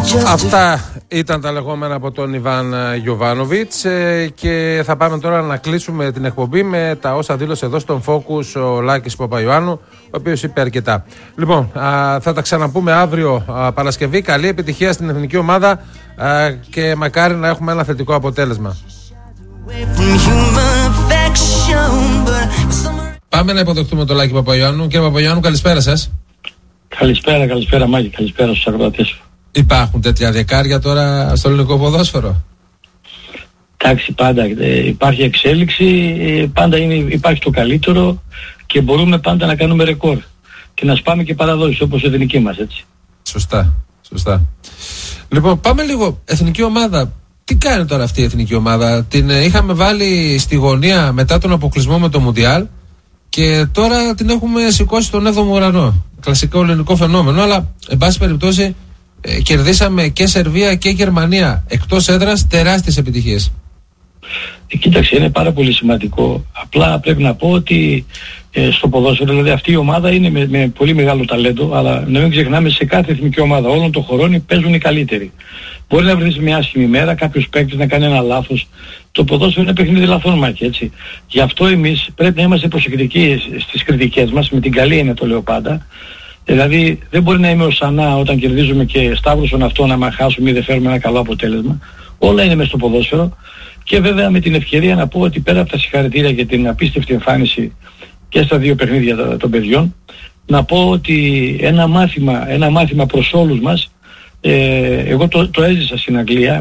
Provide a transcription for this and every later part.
Αυτά ήταν τα λεγόμενα από τον Ιβάν Γιοβάνοβιτς και θα πάμε τώρα να κλείσουμε την εκπομπή με τα όσα δήλωσε εδώ στον Focus ο Λάκης Παπαϊωάννου, ο οποίος είπε αρκετά. Λοιπόν, θα τα ξαναπούμε αύριο Παρασκευή. Καλή επιτυχία στην εθνική ομάδα και μακάρι να έχουμε ένα θετικό αποτέλεσμα. Πάμε να υποδεχτούμε τον Λάκη Παπαϊωάννου. Κύριε Παπαϊωάννου, καλησπέρα σας. Καλησπέρα Μάκη, καλησπέρα στους ακροατές. Υπάρχουν τέτοια δεκάρια τώρα στο ελληνικό ποδόσφαιρο? Εντάξει, πάντα υπάρχει εξέλιξη, πάντα υπάρχει το καλύτερο και μπορούμε πάντα να κάνουμε ρεκόρ και να σπάμε και παραδόσεις όπως η εθνική μας, έτσι. Σωστά. Λοιπόν, πάμε λίγο. Εθνική ομάδα. Τι κάνει τώρα αυτή η εθνική ομάδα? Την είχαμε βάλει στη γωνία μετά τον αποκλεισμό με το Μουντιάλ και τώρα την έχουμε σηκώσει στον 7ο ουρανό. Κλασικό ελληνικό φαινόμενο, αλλά εν πάση περιπτώσει κερδίσαμε και Σερβία και Γερμανία εκτός έδρας, τεράστιες επιτυχίες. Κοίταξε, είναι πάρα πολύ σημαντικό. Απλά πρέπει να πω ότι στο ποδόσφαιρο, δηλαδή αυτή η ομάδα είναι με πολύ μεγάλο ταλέντο, αλλά να μην ξεχνάμε, σε κάθε εθνική ομάδα όλων των χωρών παίζουν οι καλύτεροι. Μπορεί να βρεις μια άσχημη μέρα, κάποιος παίκτης να κάνει ένα λάθος. Το ποδόσφαιρο είναι παιχνίδι λαθών, Μάκη, έτσι. Γι' αυτό εμείς πρέπει να είμαστε προσεκτικοί στις κριτικές μας, με την καλή έννοια το λέω πάντα. Δηλαδή δεν μπορεί να είμαι ο Σανά όταν κερδίζουμε και σταύρωσον αυτό να χάσουμε ή δεν φέρουμε ένα καλό αποτέλεσμα. Όλα είναι μέσα στο ποδόσφαιρο. Και βέβαια με την ευκαιρία να πω ότι πέρα από τα συγχαρητήρια για την απίστευτη εμφάνιση και στα δύο παιχνίδια των παιδιών, να πω ότι ένα μάθημα προς όλους μας, εγώ το έζησα στην Αγγλία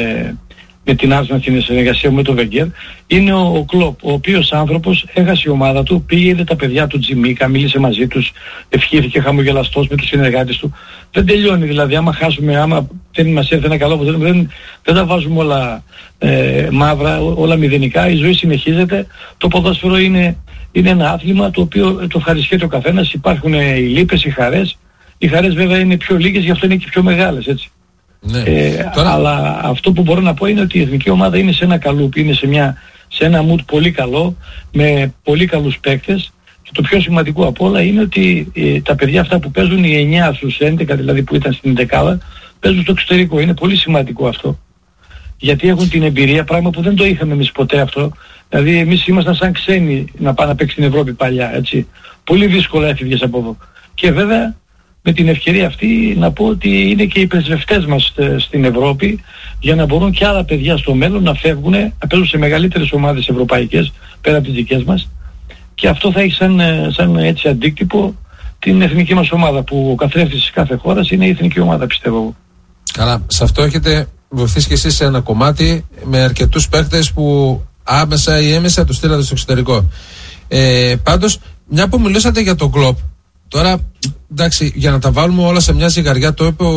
με την Arsenal στην συνεργασία με τον Βεγγέρ, είναι ο Κλοπ, ο οποίος άνθρωπος έχασε η ομάδα του, πήγε, είδε τα παιδιά του Τζιμίκα, μίλησε μαζί τους, ευχήθηκε χαμογελαστός με τους συνεργάτες του. Δεν τελειώνει δηλαδή, άμα χάσουμε, άμα δεν μας έρθει ένα καλό αποτέλεσμα, δεν τα βάζουμε όλα μαύρα, όλα μηδενικά, η ζωή συνεχίζεται. Το ποδόσφαιρο είναι ένα άθλημα το οποίο το ευχαριστιέται ο καθένας, υπάρχουν οι λύπες, οι χαρές. Οι χαρές βέβαια είναι πιο λίγες, γι' αυτό είναι και πιο μεγάλες, έτσι. Ναι. Αλλά αυτό που μπορώ να πω είναι ότι η εθνική ομάδα είναι σε ένα καλούπι, είναι σε ένα mood πολύ καλό, με πολύ καλούς παίκτες, και το πιο σημαντικό από όλα είναι ότι τα παιδιά αυτά που παίζουν, οι 9 στους 11 δηλαδή που ήταν στην 11, παίζουν στο εξωτερικό. Είναι πολύ σημαντικό αυτό, γιατί έχουν την εμπειρία, πράγμα που δεν το είχαμε εμείς ποτέ αυτό. Δηλαδή εμείς ήμασταν σαν ξένοι να πάμε να παίξει στην Ευρώπη παλιά, έτσι. Πολύ δύσκολα έφυγες από εδώ. Και βέβαια με την ευκαιρία αυτή να πω ότι είναι και οι πρεσβευτές μας στην Ευρώπη, για να μπορούν και άλλα παιδιά στο μέλλον να φεύγουν, να παίζουν σε μεγαλύτερες ομάδες ευρωπαϊκές πέρα από τις δικές μας, και αυτό θα έχει σαν έτσι αντίκτυπο την εθνική μας ομάδα, που ο καθρέφτης της κάθε χώρας είναι η εθνική ομάδα, πιστεύω. Καλά, σε αυτό έχετε βοηθήσει και εσείς σε ένα κομμάτι, με αρκετούς παίκτες που άμεσα ή έμεσα τους στείλατε στο εξωτερικό. Πάντως, μια που μιλήσατε για τον Κλοπ, τώρα, εντάξει, για να τα βάλουμε όλα σε μια ζυγαριά, το είπε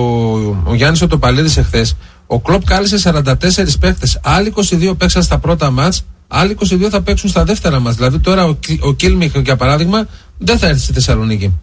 ο Γιάννης ο Τοπαλίδης εχθές. Ο Κλοπ κάλεσε 44 παίκτες. Άλλοι 22 παίξαν στα πρώτα μάτς, άλλοι 22 θα παίξουν στα δεύτερα μάτς. Δηλαδή τώρα ο Κίλμιχ, για παράδειγμα, δεν θα έρθει στη Θεσσαλονίκη.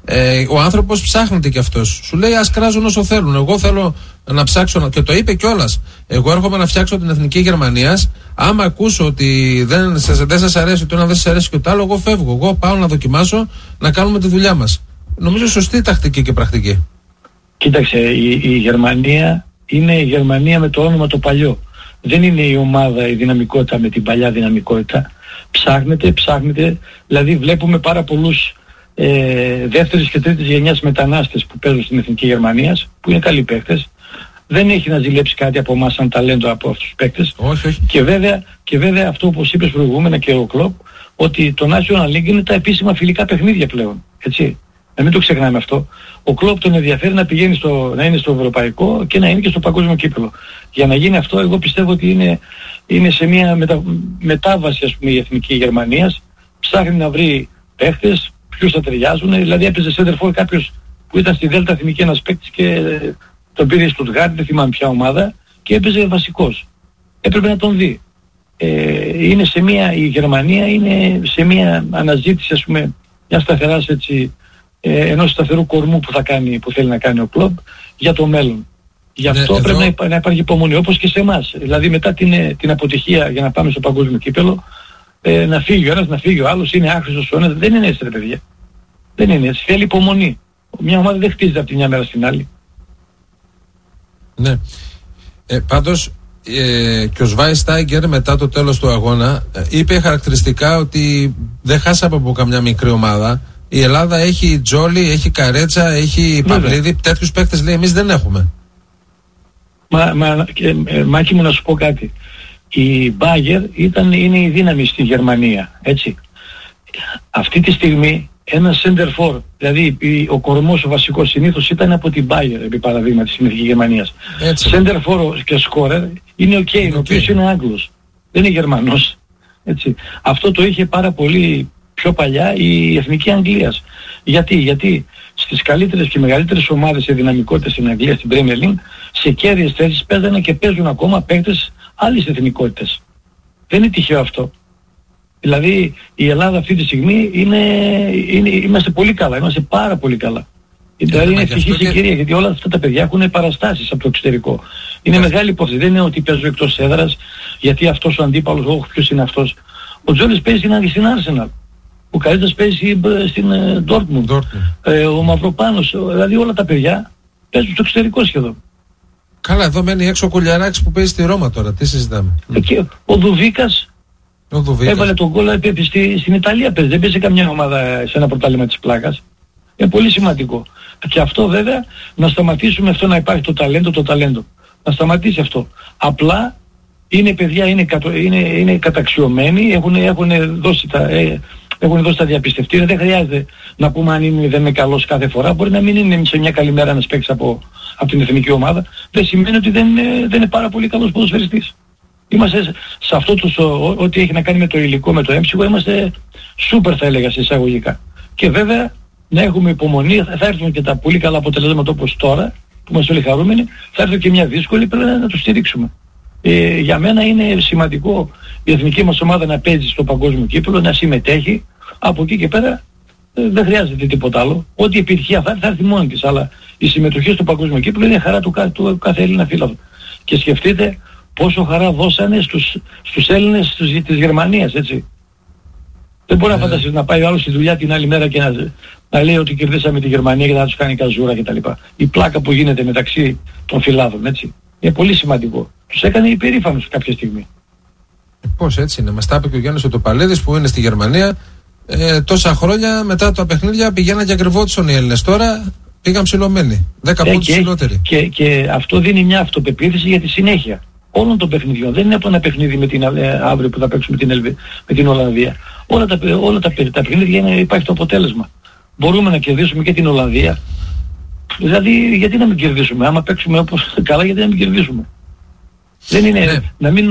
Ο άνθρωπος ψάχνεται κι αυτός. Σου λέει ας κράζουν όσο θέλουν. Εγώ θέλω να ψάξω, και το είπε κιόλας. Εγώ έρχομαι να φτιάξω την εθνική Γερμανίας. Άμα ακούσω ότι δεν σας αρέσει το ένα, δεν σας αρέσει και το άλλο, εγώ φεύγω. Εγώ πάω να δοκιμάσω, να κάνουμε τη δουλειά μας. Νομίζω σωστή τακτική και πρακτική. Κοίταξε, η Γερμανία είναι η Γερμανία με το όνομα το παλιό. Δεν είναι η ομάδα, η δυναμικότητα με την παλιά δυναμικότητα. Ψάχνεται. Δηλαδή βλέπουμε πάρα πολλούς δεύτερης και τρίτης γενιάς μετανάστες που παίζουν στην εθνική Γερμανίας, που είναι καλοί παίκτες. Δεν έχει να ζηλέψει κάτι από εμάς σαν ταλέντο από αυτούς τους παίκτες. Όχι. Και βέβαια αυτό, όπως είπες προηγούμενα και ο Κλοπ, ότι το National League είναι τα επίσημα φιλικά παιχνίδια πλέον. Έτσι. Να μην το ξεχνάμε αυτό. Ο Κλοπ τον ενδιαφέρει να πηγαίνει να είναι στο ευρωπαϊκό και να είναι και στο παγκόσμιο κύπελλο. Για να γίνει αυτό, εγώ πιστεύω ότι είναι σε μια μετάβαση, ας πούμε, η εθνική Γερμανίας. Ψάχνει να βρει παίκτες, ποιους θα ταιριάζουν. Δηλαδή έπαιζε center for κάποιος που ήταν στη Δέλτα Εθνική ένας παίκτης και τον πήρε στο Στουτγκάρτ, δεν θυμάμαι ποια ομάδα, και έπαιζε βασικός. Έπρεπε να τον δει. Η Γερμανία είναι σε μια αναζήτηση, ας πούμε, μια σταθεράς, έτσι, ενός σταθερού κορμού που θέλει να κάνει ο Κλοπ για το μέλλον. Γι' αυτό πρέπει να υπάρχει υπομονή, όπως και σε εμάς. Δηλαδή μετά την αποτυχία για να πάμε στο παγκόσμιο κύπελλο, να φύγει ο ένας, να φύγει ο άλλος, είναι άχρηστος ο ένας. Δεν είναι έτσι, ρε παιδιά. Δεν είναι έτσι. Θέλει υπομονή. Μια ομάδα δεν χτίζεται από τη μια μέρα στην άλλη. Ναι. Πάντως και ο Σβάινστάιγκερ μετά το τέλος του αγώνα είπε χαρακτηριστικά ότι δεν χάσαμε από καμιά μικρή ομάδα. Η Ελλάδα έχει Τζόλι, έχει Καρέτσα, έχει Παυλίδη. Τέτοιους παίκτες λέει εμείς δεν έχουμε. Μάκη μου, να σου πω κάτι. Η Μπάγερ είναι η δύναμη στη Γερμανία, έτσι. Αυτή τη στιγμή ένα center for, δηλαδή ο κορμός ο βασικός συνήθως ήταν από την Μπάγερ, επί παραδείγματι στην Εθνική Γερμανίας. Center for και scorer είναι ο Κέιν, ο οποίος είναι Άγγλος, δεν είναι Γερμανός. Έτσι. Αυτό το είχε πάρα πολύ πιο παλιά η Εθνική Αγγλίας. Γιατί στις καλύτερες και μεγαλύτερες ομάδες σε δυναμικότητα στην Αγγλία, στην Premier League, σε κέρδιες θέσεις παίζανε και παίζουν ακόμα παίκτες άλλης εθνικότητας. Δεν είναι τυχαίο αυτό. Δηλαδή η Ελλάδα αυτή τη στιγμή είμαστε πολύ καλά, είμαστε πάρα πολύ καλά. Δηλαδή είναι ευτυχής η κυρία, γιατί όλα αυτά τα παιδιά έχουν παραστάσεις από το εξωτερικό. Είναι μεγάλη υπόθεση, δεν είναι ότι παίζω εκτός έδρας, γιατί αυτός ο αντίπαλος, ποιος είναι αυτός. Ο Τζόλις παίζει στην Arsenal, ο Καρέτσας παίζει στην Dortmund, ο Μαυροπάνος, δηλαδή όλα τα παιδιά παίζουν στο εξωτερικό σχεδόν. Καλά, εδώ μένει έξω ο Κουλιαράκης που παίζει στη Ρώμα τώρα, τι συζητάμε. Και ο Δουβίκας έβαλε τον γκολ στην Ιταλία, παίζει, δεν παίζει καμιά ομάδα σε ένα πρωτάθλημα της πλάκας. Είναι πολύ σημαντικό. Και αυτό βέβαια, να σταματήσουμε αυτό να υπάρχει το ταλέντο. Να σταματήσει αυτό. Απλά είναι παιδιά, είναι καταξιωμένοι, έχουν δώσει τα διαπιστευτήρια. Δεν χρειάζεται να πούμε αν δεν είναι καλός κάθε φορά. Μπορεί να μην είναι σε μια καλή μέρα να παίξει από την εθνική ομάδα. Δεν σημαίνει ότι δεν είναι πάρα πολύ καλός ποδοσφαιριστής. Είμαστε σε αυτό ό,τι έχει να κάνει με το υλικό, με το έμψυχο, είμαστε σούπερ, θα έλεγα, σε εισαγωγικά. Και βέβαια να έχουμε υπομονή, θα έρθουν και τα πολύ καλά αποτελέσματα όπως τώρα, που είμαστε όλοι χαρούμενοι, θα έρθουν και μια δύσκολη, πρέπει να τους στηρίξουμε. Για μένα είναι σημαντικό η εθνική μας ομάδα να παίζει στο παγκόσμιο κύπελλο, να συμμετέχει. Από εκεί και πέρα δεν χρειάζεται τίποτα άλλο. Ό,τι επιτυχία θα έρθει μόνη της, αλλά η συμμετοχή στο παγκόσμιο κύπελλο είναι χαρά του κάθε Έλληνα φίλαθλου. Και σκεφτείτε πόσο χαρά δώσανε στους Έλληνες της Γερμανίας, έτσι. Δεν μπορεί να φανταστείς να πάει άλλο στη δουλειά την άλλη μέρα και να λέει ότι κερδίσαμε τη Γερμανία και να τους κάνει καζούρα κτλ. Η πλάκα που γίνεται μεταξύ των φιλάδων, έτσι, είναι πολύ σημαντικό. Τους έκανε υπερήφανους κάποια στιγμή. Πώς έτσι είναι, μας τα είπε και ο Γιάννης ο Τοπαλίδης που είναι στη Γερμανία. Τόσα χρόνια μετά τα παιχνίδια πηγαίναν και ακριβώτησαν οι Έλληνες. Τώρα πήγαν ψηλωμένοι. 10 πόντους ψηλότεροι. Και αυτό δίνει μια αυτοπεποίθηση για τη συνέχεια όλων των παιχνιδιών. Δεν είναι από ένα παιχνίδι αύριο που θα παίξουμε με την Ολλανδία. Όλα τα παιχνίδια υπάρχει το αποτέλεσμα. Μπορούμε να κερδίσουμε και την Ολλανδία. Δηλαδή γιατί να μην κερδίσουμε? Άμα παίξουμε όπως καλά, γιατί να μην κερδίσουμε? Δεν είναι,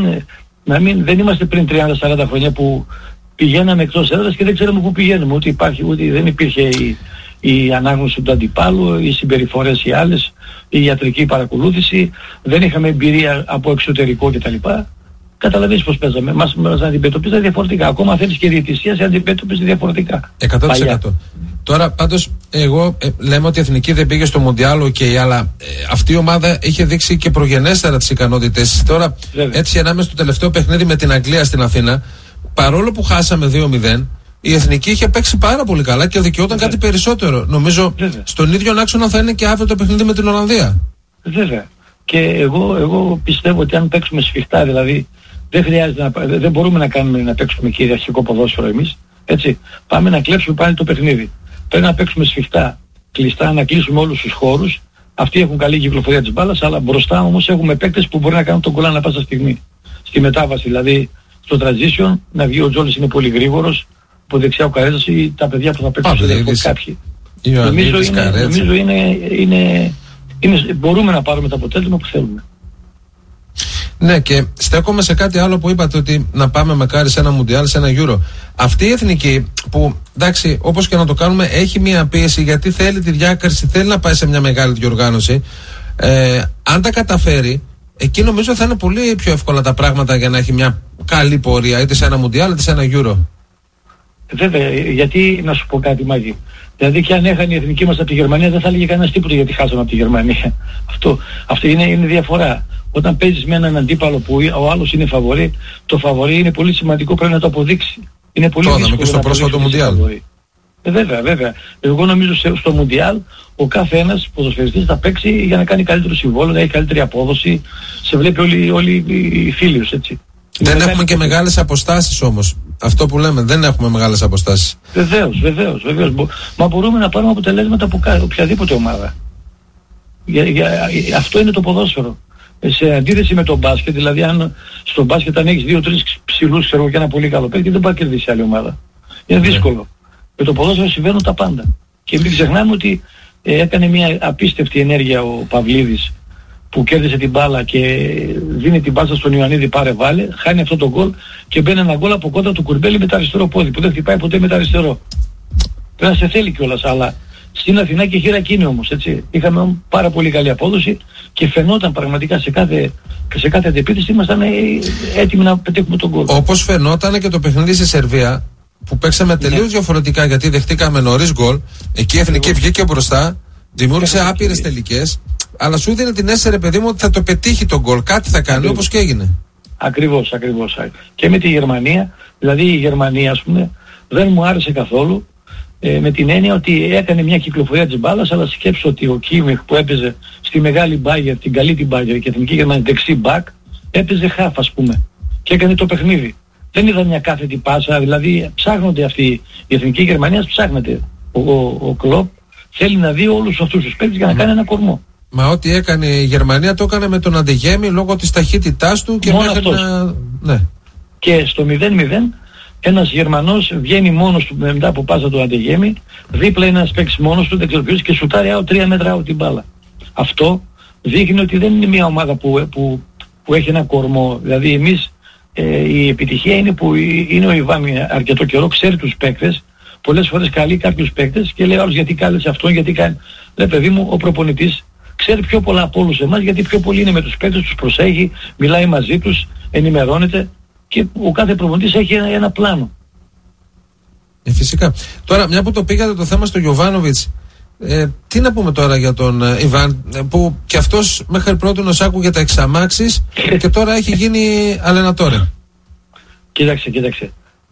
δεν είμαστε πριν 30-40 χρόνια που πηγαίναμε εκτός έδρας και δεν ξέρουμε πού πηγαίνουμε. Ούτε δεν υπήρχε η ανάγνωση του αντιπάλου, οι συμπεριφορές οι άλλες, η ιατρική παρακολούθηση, δεν είχαμε εμπειρία από εξωτερικό κτλ. Καταλαβαίνεις πως παίζαμε. Μας αντιμετωπίζανε διαφορετικά. Ακόμα θέλεις και διαιτησία, σε αντιμετωπίζει διαφορετικά. 100%. Τώρα πάντως λέμε ότι η Εθνική δεν πήγε στο Μουντιάλ αλλά αυτή η ομάδα είχε δείξει και προγενέστερα τις ικανότητες. Τώρα έτσι ανάμεσα στο τελευταίο παιχνίδι με την Αγγλία στην Αθήνα, παρόλο που χάσαμε 2-0, η Εθνική είχε παίξει πάρα πολύ καλά και δικαιόταν κάτι περισσότερο. Νομίζω στον ίδιο άξονα θα είναι και αύριο το παιχνίδι με την Ολλανδία. Βέβαια. Και εγώ πιστεύω ότι αν παίξουμε σφιχτά, δηλαδή δεν μπορούμε να παίξουμε κυριαρχικό ποδόσφαιρο εμείς. Έτσι. Πάμε να κλέψουμε πάλι το παιχνίδι. Πρέπει να παίξουμε σφιχτά, κλειστά, να κλείσουμε όλους τους χώρους. Αυτοί έχουν καλή κυκλοφορία της μπάλας, αλλά μπροστά όμως έχουμε παίκτες που μπορεί να κάνουν τον γκολ ανά πάσα στιγμή. Στη μετάβαση, δηλαδή στο transition, να βγει ο Τζόλις είναι πολύ γρήγορος, από δεξιά ο Καρέτσας ή τα παιδιά που θα παίξουν κάποιοι. Νομίζω μπορούμε να πάρουμε το αποτέλεσμα που θέλουμε. Ναι, και στέκομαι σε κάτι άλλο που είπατε, ότι να πάμε μακάρι σε ένα Μουντιάλ, σε ένα Euro. Αυτή η εθνική που, εντάξει, όπως και να το κάνουμε, έχει μια πίεση γιατί θέλει τη διάκριση, θέλει να πάει σε μια μεγάλη διοργάνωση. Αν τα καταφέρει, εκεί νομίζω θα είναι πολύ πιο εύκολα τα πράγματα για να έχει μια καλή πορεία, είτε σε ένα Μουντιάλ είτε σε ένα Euro. Βέβαια, γιατί να σου πω κάτι, Μάκη. Δηλαδή και αν έχανε η εθνική μας από τη Γερμανία δεν θα έλεγε κανένας τίποτα γιατί χάσαμε από τη Γερμανία. Αυτό είναι διαφορά. Όταν παίζεις με έναν αντίπαλο που ο άλλος είναι φαβορί, το φαβορί είναι πολύ σημαντικό, πρέπει να το αποδείξει. Είναι πολύ δύσκολο και στο πρόσφατο Μουντιάλ. Βέβαια. Εγώ νομίζω στο Μουντιάλ ο κάθε ένας ποδοσφαιριστής θα παίξει για να κάνει καλύτερο συμβόλαιο, να έχει καλύτερη απόδοση. Σε βλέπει όλοι οι φίλοι τους, έτσι. Δεν έχουμε και μεγάλες αποστάσεις όμως. Αυτό που λέμε, δεν έχουμε μεγάλες αποστάσεις. Βεβαίως. Μα μπορούμε να πάρουμε αποτελέσματα από οποιαδήποτε ομάδα. Αυτό είναι το ποδόσφαιρο. Σε αντίθεση με το μπάσκετ, δηλαδή αν στο μπάσκετ αν έχεις 2-3 ψηλούς και ένα πολύ καλό παίκτη, δεν πάει να κερδίσει άλλη ομάδα. Είναι δύσκολο. Με το ποδόσφαιρο συμβαίνουν τα πάντα. Και μην ξεχνάμε ότι έκανε μια απίστευτη ενέργεια ο Παυλίδης που κέρδισε την μπάλα και δίνει την μπάλα στον Ιωαννίδη, πάρε βάλε, χάνει αυτό το γκολ και μπαίνει ένα γκολ από κοντά του Κουρμπέλη με το αριστερό πόδι που δεν χτυπάει ποτέ με το αριστερό. Πρέπει να σε θέλει κιόλας, αλλά στην Αθηνά και χειρακίνη όμως, έτσι. Είχαμε πάρα πολύ καλή απόδοση και φαινόταν πραγματικά σε κάθε αντεπίθεση ήμασταν έτοιμοι να πετύχουμε τον γκολ. Όπως φαινόταν και το παιχνίδι στη Σερβία που παίξαμε τελείως διαφορετικά, γιατί δεχτήκαμε νωρίς γκολ, εκεί η Εθνική βγήκε μπροστά, δημιούργησε άπειρες τελικές, αλλά σου δίνει την αίσθηση, ρε παιδί μου, ότι θα το πετύχει τον γκολ, κάτι θα κάνει, όπως και έγινε. Ακριβώς. Και με τη Γερμανία, δηλαδή η Γερμανία, ας πούμε, δεν μου άρεσε καθόλου, με την έννοια ότι έκανε μια κυκλοφορία της μπάλας, αλλά σκέψω ότι ο Κίμιχ που έπαιζε στη μεγάλη Μπάγερ, την καλή την Μπάγερ και Εθνική Γερμανία δεξί μπακ, έπαιζε χαφ, ας πούμε, και έκανε το παιχνίδι. Δεν είδα μια κάθετη πάσα, δηλαδή ψάχνονται αυτοί, η Εθνική Γερμανία ψάχνεται. Ο Κλοπ θέλει να δει όλους αυτούς τους παίκτες για να κάνει ένα κορμό. Μα ό,τι έκανε η Γερμανία το έκανε με τον Αντεγέμι λόγω της ταχύτητάς του και μόνο αυτός. Ναι. Και στο 0-0 ένας Γερμανός βγαίνει μόνος του μετά από πάσα του Αντεγέμι, δίπλα είναι ένας παίκτης μόνος του, δεν ξέρω ποιος, και σουτάρει 3 μέτρα από την μπάλα. Αυτό δείχνει ότι δεν είναι μια ομάδα που έχει ένα κορμό. Δηλαδή εμείς η επιτυχία είναι που είναι ο Ιβάν αρκετό καιρό, ξέρει τους παίκτες, πολλές φορές καλεί κάποιους παίκτες και λέει άλλος γιατί κάλεσε αυτόν, γιατί κάνει. Λέει παιδί μου, ο προπονητής ξέρει πιο πολλά από όλους εμάς, γιατί πιο πολύ είναι με τους παίκτες, τους προσέχει, μιλάει μαζί τους, ενημερώνεται και ο κάθε προπονητής έχει ένα πλάνο. Φυσικά. Τώρα, μια που το πήγατε το θέμα στο Γιοβάνοβιτς, τι να πούμε τώρα για τον Ιβάν, που κι αυτός μέχρι πρώτον άκουγε τα εξαμάξεις και τώρα έχει γίνει αλενατόρε. Κοίταξε.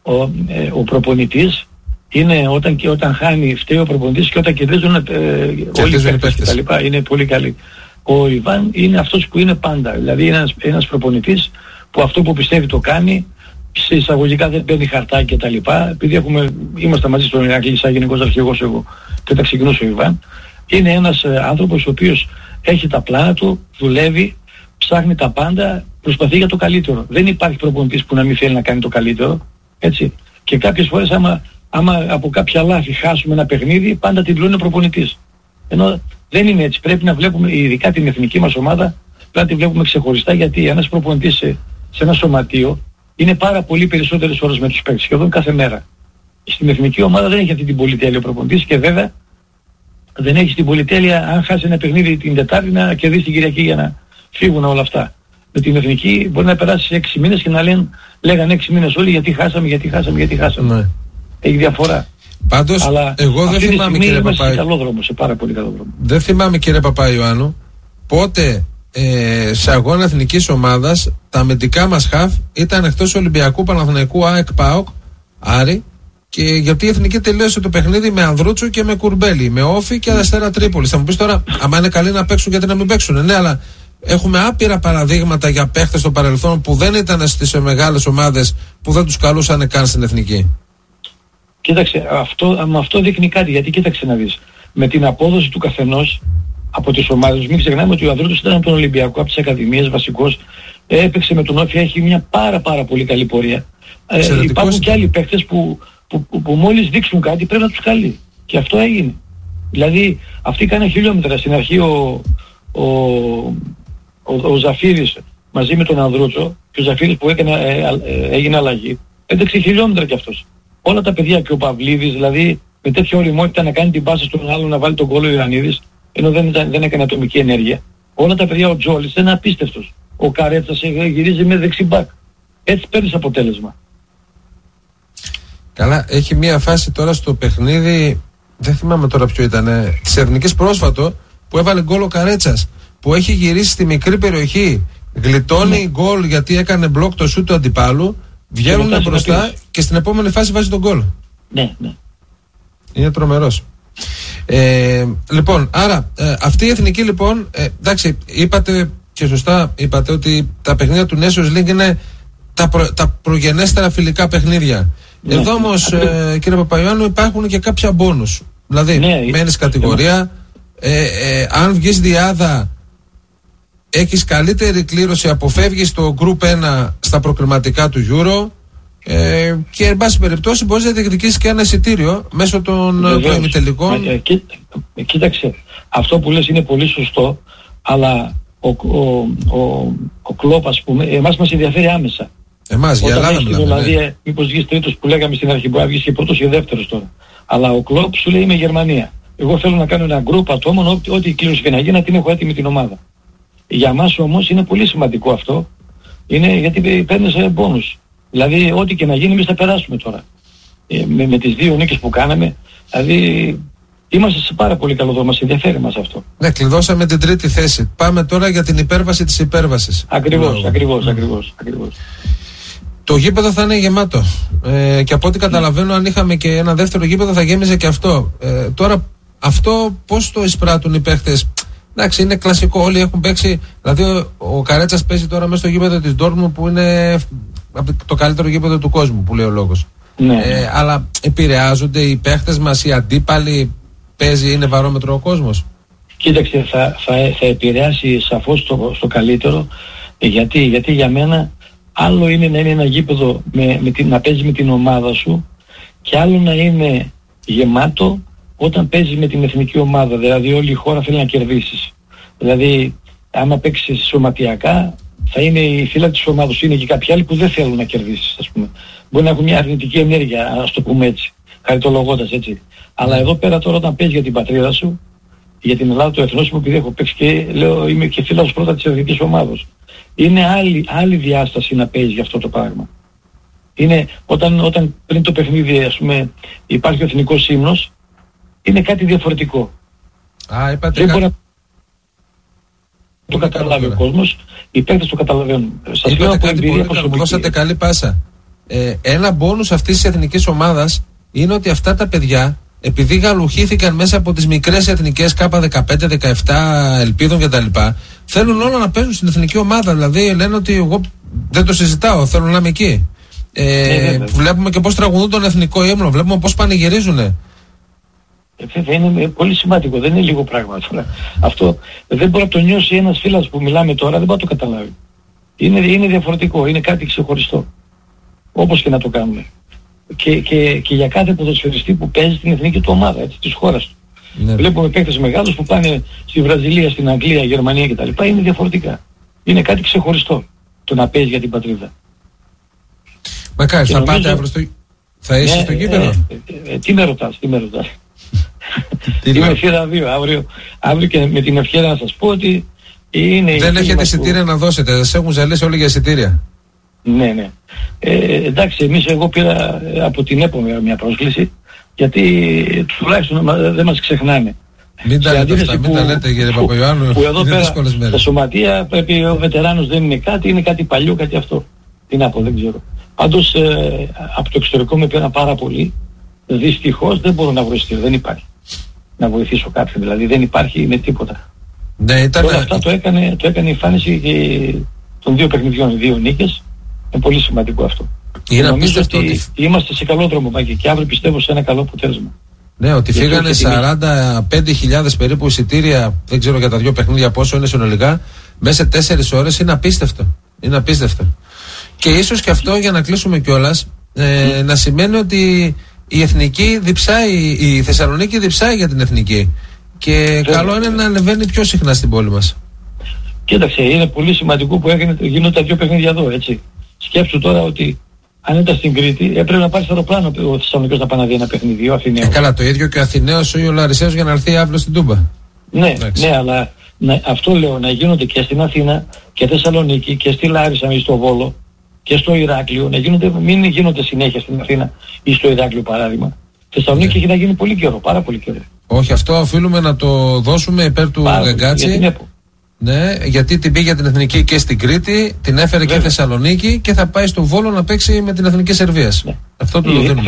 Ο προπονητής είναι όταν χάνει φταίει ο προπονητής και όταν κερδίζουν όλοι οι παίκτες και τα λοιπά, είναι πολύ καλή. Ο Ιβάν είναι αυτός που είναι πάντα, δηλαδή είναι ένας προπονητής που αυτό που πιστεύει το κάνει, σε εισαγωγικά δεν παίρνει χαρτά και τα λοιπά, επειδή είμαστε μαζί στον Ηρακλή σαν γενικός αρχηγός εγώ και όταν ξεκινούσε ο Ιβάν, είναι ένας άνθρωπος ο οποίος έχει τα πλάνα του, δουλεύει, ψάχνει τα πάντα, προσπαθεί για το καλύτερο. Δεν υπάρχει προπονητής που να μην θέλει να κάνει το καλύτερο, έτσι. Και κάποιες φορές άμα από κάποια λάθη χάσουμε ένα παιχνίδι, πάντα την πληρώνει ο προπονητής. Ενώ δεν είναι έτσι. Πρέπει να βλέπουμε, ειδικά την εθνική μας ομάδα, πρέπει να τη βλέπουμε ξεχωριστά, γιατί ένας προπονητής σε ένα σωματείο είναι πάρα πολύ περισσότερες ώρες με τους παίκτες, σχεδόν κάθε μέρα. Στην εθνική ομάδα δεν έχει αυτή την πολυτέλεια ο προπονητής και βέβαια δεν έχει την πολυτέλεια αν χάσει ένα παιχνίδι την Τετάρτη να κερδίσει την Κυριακή για να φύγουν όλα αυτά. Με την εθνική μπορεί να περάσει 6 μήνες και να λέγανε 6 μήνες όλοι γιατί χάσαμε. Ναι. Έχει διαφορά. Πάντως, αλλά εγώ δεν θυμάμαι, κύριε Παπά, σε καλό δρόμο, σε πάρα πολύ καλό δρόμο. Δεν θυμάμαι, κύριε Παπαϊωάννου, πότε σε αγώνα εθνικής ομάδας τα αμυντικά μας χαφ ήταν εκτός Ολυμπιακού, Παναθηναϊκού, ΑΕΚ, ΠΑΟΚ, Άρη, και γιατί η εθνική τελείωσε το παιχνίδι με Ανδρούτσο και με Κουρμπέλη, με Όφη και Αστέρα Τρίπολης. Θα μου πεις τώρα, άμα είναι καλοί να παίξουν, γιατί να μην παίξουν? Ναι, αλλά έχουμε άπειρα παραδείγματα για παίχτες στο παρελθόν που δεν ήταν στις μεγάλες ομάδες, που δεν τους καλούσαν καν στην εθνική. Κοίταξε, αυτό δείχνει κάτι, γιατί κοίταξε να δεις. Με την απόδοση του καθενός από τις ομάδες, μην ξεχνάμε ότι ο Ανδρούτσος ήταν από τον Ολυμπιακό, από τις ακαδημίες βασικός, έπαιξε με τον Όφη, έχει μια πάρα πολύ καλή πορεία. Υπάρχουν και άλλοι παίχτες που μόλις δείξουν κάτι πρέπει να τους καλεί. Και αυτό έγινε. Δηλαδή αυτοί κάνανε χιλιόμετρα. Στην αρχή ο Ζαφύρης μαζί με τον Ανδρούτσο, και ο Ζαφύρης που έγινε αλλαγή, έτρεξε χιλιόμετρα κι αυτός. Όλα τα παιδιά, και ο Παυλίδης, δηλαδή με τέτοια ωριμότητα να κάνει την πάσα στον άλλον να βάλει τον γκολ ο Ιωαννίδης, ενώ δεν έκανε ατομική ενέργεια. Όλα τα παιδιά, ο Τζόλης είναι απίστευτος. Ο Καρέτσας γυρίζει με δεξιμπάκ. Έτσι παίρνεις αποτέλεσμα. Καλά, έχει μία φάση τώρα στο παιχνίδι, δεν θυμάμαι τώρα ποιο ήταν, της Εθνικής πρόσφατο, που έβαλε γκολ ο Καρέτσας, που έχει γυρίσει στη μικρή περιοχή, γλιτώνει γκολ γιατί έκανε μπλοκ το σούτ του αντιπάλου, βγαίνουν μπροστά και στην επόμενη φάση βάζει τον γκολ. Ναι. Είναι τρομερός. Λοιπόν, άρα αυτή η εθνική λοιπόν, εντάξει, είπατε και σωστά είπατε ότι τα παιχνίδια του Nations League είναι τα προγενέστερα φιλικά παιχνίδια. Ναι. Εδώ όμως, κύριε Παπαϊωάννου, υπάρχουν και κάποια μπόνους. Δηλαδή, μένεις κατηγορία, αν βγεις διάδα, έχεις καλύτερη κλήρωση, αποφεύγεις το Group 1 στα προκριματικά του Euro, και εν πάση περιπτώσει μπορείς να διεκδικήσεις και ένα εισιτήριο μέσω των προημιτελικών. Κοίταξε, αυτό που λες είναι πολύ σωστό, αλλά ο Κλόπ, ας πούμε, εμάς μας ενδιαφέρει άμεσα. Εμάς, για Ελλάδα μιλάμε. Δηλαδή, μήπως βγεις τρίτος που λέγαμε στην αρχή, μπορεί να βγεις και πρώτος και δεύτερος τώρα. Αλλά ο Κλόπ σου λέει είμαι Γερμανία. Εγώ θέλω να κάνω ένα γκρουπ ατόμων, ό,τι κλήρωση και να γίνει, να την έχω έτοιμη την ομάδα. Για μας όμως είναι πολύ σημαντικό αυτό, είναι γιατί παίρνεις μπόνους. Δηλαδή, ό,τι και να γίνει, εμείς θα περάσουμε τώρα. Με τις 2 νίκες που κάναμε, δηλαδή είμαστε σε πάρα πολύ καλό δρόμο, μας ενδιαφέρει μας αυτό. Ναι, κλειδώσαμε την 3η θέση. Πάμε τώρα για την υπέρβαση της υπέρβασης. Ακριβώς. Το γήπεδο θα είναι γεμάτο. Και από ό,τι καταλαβαίνω, αν είχαμε και ένα δεύτερο γήπεδο, θα γέμιζε και αυτό. Τώρα, αυτό πώς το εισπράττουν οι παίχτες? Εντάξει, είναι κλασικό. Όλοι έχουν παίξει. Δηλαδή, ο Καρέτσας παίζει τώρα μέσα στο γήπεδο της Ντόρτμουντ, που είναι το καλύτερο γήπεδο του κόσμου, που λέει ο λόγος. Ναι. Αλλά επηρεάζονται οι παίχτες μας, οι αντίπαλοι? Είναι βαρόμετρο ο κόσμος? Κοίταξε, θα επηρεάσει σαφώς στο καλύτερο. Γιατί για μένα άλλο είναι να είναι ένα γήπεδο να παίζει με την ομάδα σου, και άλλο να είναι γεμάτο όταν παίζει με την εθνική ομάδα. Δηλαδή όλη η χώρα θέλει να κερδίσεις. Δηλαδή άμα παίξεις σωματιακά, θα είναι η φύλλα της ομάδας. Είναι και κάποιοι άλλοι που δεν θέλουν να κερδίσεις, ας πούμε. Μπορεί να έχουν μια αρνητική ενέργεια, ας το πούμε έτσι, χαριτολογώντας έτσι. Αλλά εδώ πέρα τώρα, όταν παίζεις για την πατρίδα σου, για την Ελλάδα, το εθνός μου, επειδή έχω παίξει και λέω είμαι και φίλος πρώτα της εθνικής ομάδας, είναι άλλη διάσταση να παίζει για αυτό το πράγμα. Είναι όταν πριν το παιχνίδι, ας πούμε, υπάρχει ο εθνικός ύμνος, είναι κάτι διαφορετικό. Δεν μπορεί να το καταλάβει ο κόσμος, οι παίκτες το καταλαβαίνουν. Σας λέω από εμπειρία προσωπική. Δώσατε καλή πάσα. Ένα μπόνους αυτής της εθνικής ομάδας είναι ότι αυτά τα παιδιά, επειδή γαλουχήθηκαν μέσα από τις μικρές εθνικές K15, 17 Ελπίδων κτλ., θέλουν όλα να παίζουν στην εθνική ομάδα. Δηλαδή λένε ότι εγώ δεν το συζητάω, θέλω να είμαι εκεί. Βλέπουμε και πώς τραγουδούν τον εθνικό ύμνο, βλέπουμε πώς πανηγυρίζουνε. Είναι πολύ σημαντικό, δεν είναι λίγο πράγμα. Αυτό δεν μπορεί να το νιώσει ένας φίλος που μιλάμε τώρα, δεν μπορεί να το καταλάβει. Είναι διαφορετικό, είναι κάτι ξεχωριστό. Όπως και να το κάνουμε. Και για κάθε ποδοσφαιριστή που παίζει στην εθνική του ομάδα, έτσι, της χώρας του. Ναι. Βλέπουμε παίκτες μεγάλους που πάνε στη Βραζιλία, στην Αγγλία, Γερμανία κτλ. Είναι διαφορετικά. Είναι κάτι ξεχωριστό το να παίζει για την πατρίδα. Μακάρι, θα πάτε αύριο θα είσαι στο γήπεδο? Τι με ρωτάς. Είμαι θύρα 2. Αύριο και με την ευχαίρεια να σας πω ότι είναι... Δεν έχετε εισιτήρια να δώσετε, σας έχουν ζαλίσει όλοι για εισιτήρια. Ναι. Εντάξει, εγώ πήρα από την ΕΠΟ μια πρόσκληση, γιατί τουλάχιστον δεν μας ξεχνάνε. Μην τα λέτε αυτά, μην τα λέτε κύριε Παπαϊωάννου. Που εδώ πέρα στα σωματεία πρέπει ο βετεράνος δεν είναι κάτι παλιό, κάτι αυτό. Τι να πω, δεν ξέρω. Πάντως από το εξωτερικό με πήραν πάρα πολύ. Δυστυχώς δεν μπορώ να βοηθήσω, δεν υπάρχει. Να βοηθήσω κάποιον, δηλαδή δεν υπάρχει με τίποτα. Ναι, Τώρα αυτά το έκανε η εμφάνιση των 2 παιχνιδιών, οι 2 νίκες. Είναι πολύ σημαντικό αυτό. Είναι απίστευτο ότι είμαστε σε καλό δρόμο, Μάκη, και αύριο πιστεύω σε ένα καλό αποτέλεσμα. Ναι, ότι φύγανε 45.000 περίπου εισιτήρια, δεν ξέρω για τα 2 παιχνίδια πόσο είναι συνολικά, μέσα σε 4 ώρες, είναι απίστευτο. Είναι απίστευτο. Και ίσως και αυτό, για να κλείσουμε κιόλας, να σημαίνει ότι η εθνική διψάει, η Θεσσαλονίκη διψάει για την εθνική. Και καλό είναι να ανεβαίνει πιο συχνά στην πόλη μας. Κοίταξε, είναι πολύ σημαντικό που γίνονται τα 2 παιχνίδια εδώ, έτσι. Σκέψου τώρα ότι αν ήταν στην Κρήτη, έπρεπε να πάρει αεροπλάνο ο Θεσσαλονικός να πάει να δει ένα παιχνίδι, ο Αθηναίος. Καλά, το ίδιο και ο Αθηναίος ή ο Λαρισαίος για να έρθει αύριο στην Τούμπα. Ναι, αλλά αυτό λέω, να γίνονται και στην Αθήνα και Θεσσαλονίκη και στη Λάρισα ή στο Βόλο και στο Ηράκλειο, μην γίνονται συνέχεια στην Αθήνα ή στο Ηράκλειο παράδειγμα. Θεσσαλονίκη έχει να γίνει πολύ καιρό, πάρα πολύ καιρό. Όχι, αυτό οφείλουμε να το δώσουμε υπέρ του Γεγκάτση. Ναι, γιατί την πήγε την εθνική και στην Κρήτη, την έφερε και Θεσσαλονίκη και θα πάει στο Βόλο να παίξει με την εθνική Σερβίας. Ναι. Αυτό το δίνουμε.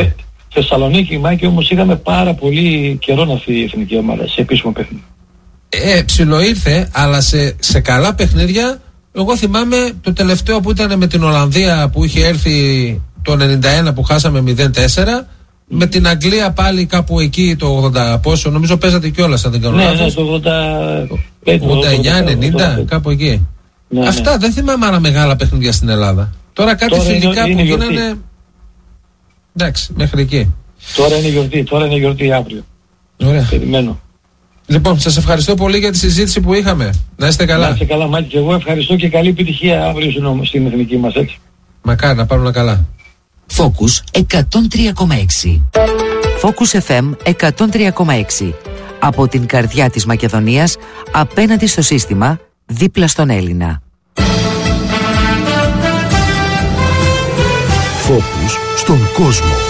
Θεσσαλονίκη, Μάκη, όμως είχαμε πάρα πολύ καιρό να έρθει η εθνική ομάδα σε επίσημο παιχνίδι. Ψιλοήρθε, αλλά σε καλά παιχνίδια. Εγώ θυμάμαι το τελευταίο που ήταν με την Ολλανδία που είχε έρθει το 91 που χάσαμε 0-4. Με την Αγγλία πάλι κάπου εκεί το 80 πόσο, νομίζω παίζατε κιόλας αν δεν κάνω λάθος. Ναι, το 89-90, κάπου εκεί. Ναι, αυτά ναι. Δεν θυμάμαι άλλα μεγάλα παιχνίδια στην Ελλάδα. Τώρα κάτι φιλικά που γίνανε. Εντάξει, μέχρι εκεί. Τώρα είναι γιορτή αύριο. Ωραία. Περιμένω. Λοιπόν, σας ευχαριστώ πολύ για τη συζήτηση που είχαμε. Να είστε καλά. Να είστε καλά, Μάκη, και εγώ ευχαριστώ και καλή επιτυχία αύριο στην εθνική μας, έτσι. Μακάρι να πάρουν καλά. Focus 103,6. Focus FM 103,6. Από την καρδιά της Μακεδονίας, απέναντι στο σύστημα, δίπλα στον Έλληνα. Focus στον κόσμο.